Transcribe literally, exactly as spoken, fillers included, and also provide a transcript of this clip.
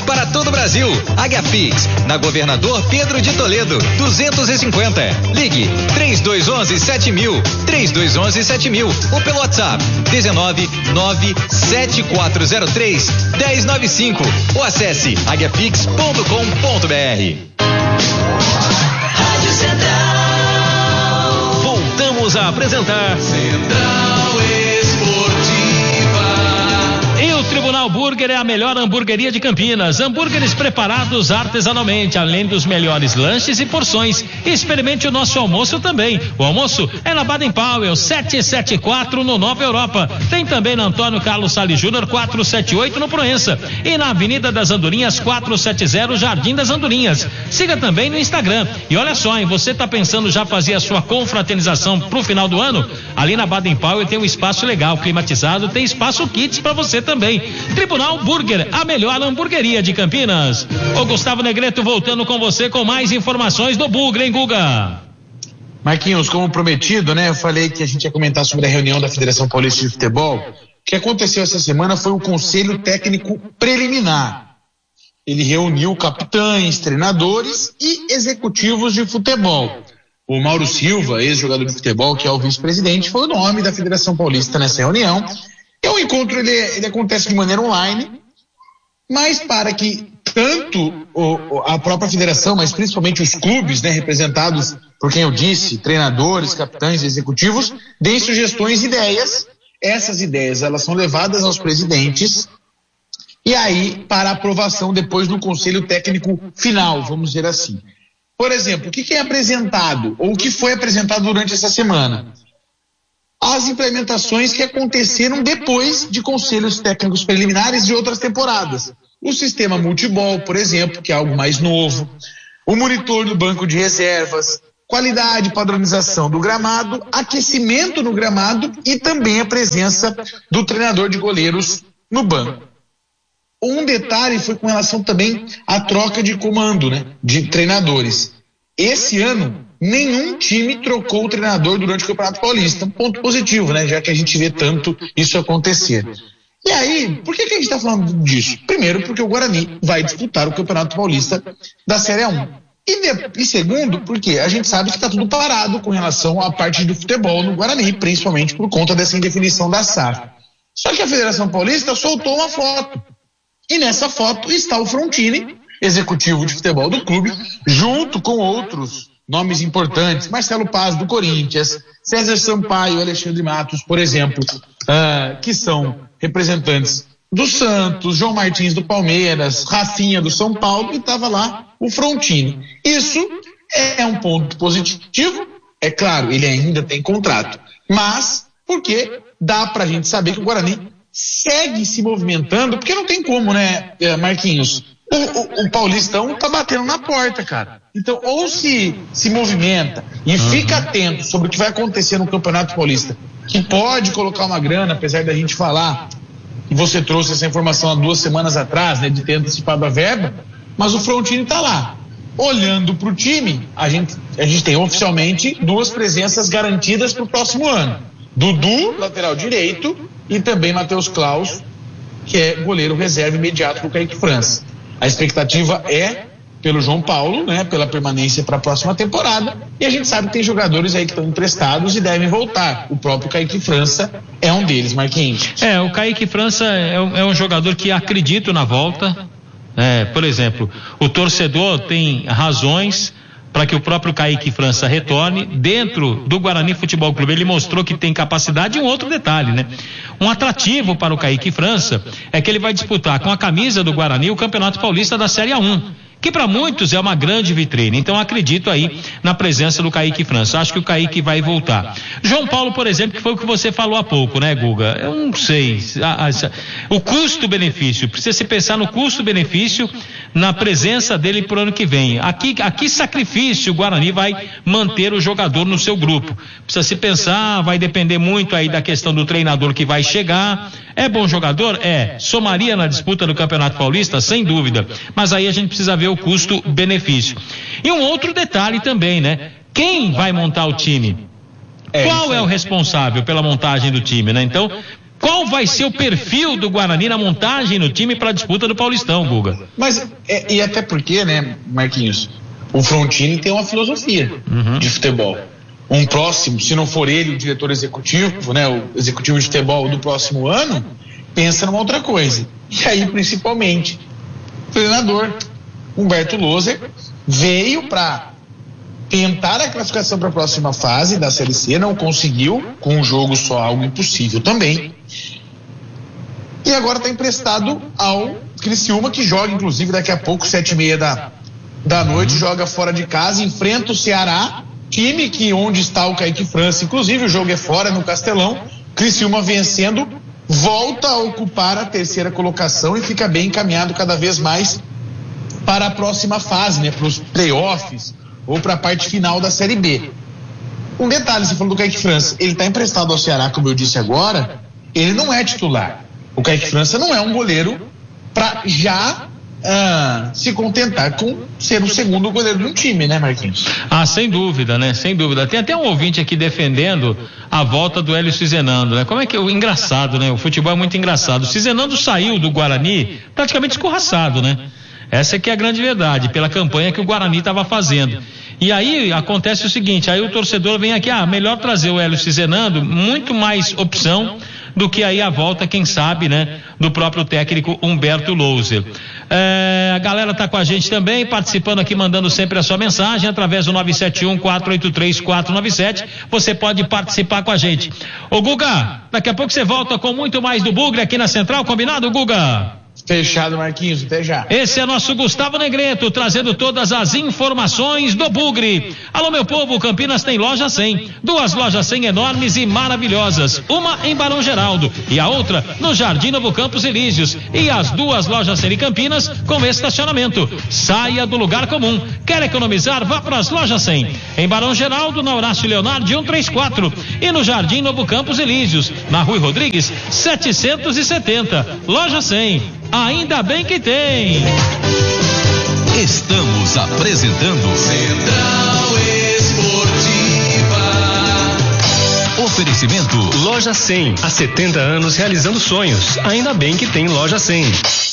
para todo o Brasil. Águiapix, na Governador Pedro de Toledo, duzentos e cinquenta. Ligue três dois um um sete mil, três dois um um sete mil ou pelo WhatsApp dezenove nove sete quatro zero três um zero nove cinco ou acesse águiapix ponto com ponto br. Rádio Central. Voltamos a apresentar Central Esportiva. E o Tribunal Burger é a melhor hamburgueria de Campinas. Hambúrgueres preparados artesanalmente, além dos melhores lanches e porções. Experimente o nosso almoço também. O almoço é na Baden Powell, setecentos e setenta e quatro, no Nova Europa. Tem também na Antônio Carlos Salles Júnior, quatrocentos e setenta e oito, no Proença. E na Avenida das Andorinhas, quatrocentos e setenta, Jardim das Andorinhas. Siga também no Instagram. E olha só, hein, você tá pensando já fazer a sua confraternização pro final do ano? Ali na Baden Powell tem um espaço legal, climatizado, tem espaço kits para você também. Tribunal Burger, a melhor hamburgueria de Campinas. O Gustavo Negreto voltando com você com mais informações do Bugre, hein, Guga? Marquinhos, como prometido, né? Eu falei que a gente ia comentar sobre a reunião da Federação Paulista de Futebol. O que aconteceu essa semana foi o Conselho Técnico Preliminar. Ele reuniu capitães, treinadores e executivos de futebol. O Mauro Silva, ex-jogador de futebol, que é o vice-presidente, foi o nome da Federação Paulista nessa reunião. E o encontro ele, ele acontece de maneira online, mas para que tanto o, a própria federação, mas principalmente os clubes, né, representados por quem eu disse, treinadores, capitães, executivos, deem sugestões e ideias. Essas ideias elas são levadas aos presidentes e aí para aprovação depois do conselho técnico final, vamos dizer assim. Por exemplo, o que, que é apresentado ou o que foi apresentado durante essa semana? As implementações que aconteceram depois de conselhos técnicos preliminares de outras temporadas. O sistema multiball, por exemplo, que é algo mais novo. O monitor do banco de reservas. Qualidade e padronização do gramado. Aquecimento no gramado e também a presença do treinador de goleiros no banco. Um detalhe foi com relação também à troca de comando, né, de treinadores. Esse ano, nenhum time trocou o treinador durante o Campeonato Paulista. Um ponto positivo, né? Já que a gente vê tanto isso acontecer. E aí, por que, que a gente está falando disso? Primeiro, porque o Guarani vai disputar o Campeonato Paulista da Série A um. E, de, e segundo, porque a gente sabe que está tudo parado com relação à parte do futebol no Guarani, principalmente por conta dessa indefinição da S A F. Só que a Federação Paulista soltou uma foto. E nessa foto está o Frontini, executivo de futebol do clube, junto com outros nomes importantes, Marcelo Paz do Corinthians, César Sampaio e Alexandre Matos, por exemplo, uh, que são representantes do Santos, João Martins do Palmeiras, Rafinha do São Paulo, e estava lá o Frontini. Isso é um ponto positivo, é claro, ele ainda tem contrato, mas porque dá pra gente saber que o Guarani segue se movimentando, porque não tem como, né, Marquinhos? O, o, o Paulistão tá batendo na porta, cara. Então, ou se se movimenta e uhum. fica atento sobre o que vai acontecer no Campeonato Paulista, que pode colocar uma grana, apesar da gente falar, e você trouxe essa informação há duas semanas atrás, né, de ter antecipado a verba, mas o Frontini tá lá. Olhando pro time, a gente, a gente tem oficialmente duas presenças garantidas pro próximo ano. Dudu, lateral direito, e também Matheus Klaus, que é goleiro reserva imediato do Kaique França. A expectativa é pelo João Paulo, né, pela permanência para a próxima temporada, e a gente sabe que tem jogadores aí que estão emprestados e devem voltar. O próprio Kaique França é um deles, Marquinhos. É, o Kaique França é um, é um jogador que acredita na volta. É, por exemplo, o torcedor tem razões para que o próprio Kaique França retorne dentro do Guarani Futebol Clube. Ele mostrou que tem capacidade. E um outro detalhe, né? Um atrativo para o Kaique França é que ele vai disputar com a camisa do Guarani o Campeonato Paulista da Série A um, que para muitos é uma grande vitrine. Então acredito aí na presença do Kaique França. Acho que o Kaique vai voltar. João Paulo, por exemplo, que foi o que você falou há pouco, né, Guga? Eu não sei. A, a, o custo-benefício, precisa se pensar no custo-benefício na presença dele pro ano que vem. Aqui, aqui sacrifício o Guarani vai manter o jogador no seu grupo. Precisa se pensar, vai depender muito aí da questão do treinador que vai chegar. É bom jogador? É. Somaria na disputa do Campeonato Paulista? Sem dúvida. Mas aí a gente precisa ver o custo-benefício. E um outro detalhe também, né? Quem vai montar o time? É, Qual é o responsável pela montagem do time, né? Então, Qual vai ser o perfil do Guarani na montagem no time para a disputa do Paulistão, Guga? Mas, é, e até porque, né, Marquinhos, o Frontini tem uma filosofia uhum. de futebol. Um próximo, se não for ele o diretor executivo, né, o executivo de futebol do próximo ano, pensa numa outra coisa. E aí, principalmente, o treinador Humberto Loser veio para tentar a classificação para a próxima fase da Série C, não conseguiu, com um jogo só, algo impossível também. E agora está emprestado ao Criciúma, que joga, inclusive, daqui a pouco, sete e meia da, da noite, joga fora de casa, enfrenta o Ceará, time que onde está o Kaique França, inclusive o jogo é fora, no Castelão. Criciúma vencendo, volta a ocupar a terceira colocação e fica bem encaminhado cada vez mais para a próxima fase, né, para os playoffs ou para a parte final da Série B. Um detalhe, você falou do Kaique França, ele está emprestado ao Ceará, como eu disse agora, ele não é titular. O Kaique França não é um goleiro para já ah, se contentar com ser o segundo goleiro de um time, né, Marquinhos? Ah, sem dúvida, né? Sem dúvida. Tem até um ouvinte aqui defendendo a volta do Hélio Cizenando, né? Como é que é? Engraçado, né? O futebol é muito engraçado. O Cizenando saiu do Guarani praticamente escorraçado, né? Essa é que é a grande verdade, pela campanha que o Guarani estava fazendo. E aí acontece o seguinte, aí o torcedor vem aqui, ah, melhor trazer o Hélio Cizenando, muito mais opção do que aí a volta, quem sabe, né, do próprio técnico Humberto Louser. É, a galera tá com a gente também, participando aqui, mandando sempre a sua mensagem, através do nove sete um, quatro oito três, quatro nove sete, você pode participar com a gente. Ô Guga, daqui a pouco você volta com muito mais do Bugre aqui na Central, combinado, Guga? Fechado, Marquinhos, até já. Esse é nosso Gustavo Negreto, trazendo todas as informações do Bugre. Alô, meu povo, Campinas tem loja cem. Duas lojas cem enormes e maravilhosas. Uma em Barão Geraldo e a outra no Jardim Novo Campos Elíseos. E as duas lojas cem em Campinas com estacionamento. Saia do lugar comum. Quer economizar? Vá para as lojas cem. Em Barão Geraldo, na Horácio Leonardo de cento e trinta e quatro. E no Jardim Novo Campos Elíseos, na Rui Rodrigues, setecentos e setenta. Loja cem. Ainda bem que tem. Estamos apresentando Central Esportiva. Oferecimento Loja cem, há setenta anos realizando sonhos. Ainda bem que tem Loja cem.